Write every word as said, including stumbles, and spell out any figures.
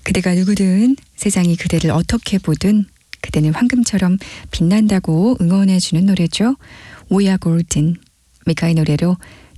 그대가 누구든 세상이 그대를 어떻게 보든 그대는 황금처럼 빛난다고 응원해주는 노래죠. 오야 골든, 미카의 노래로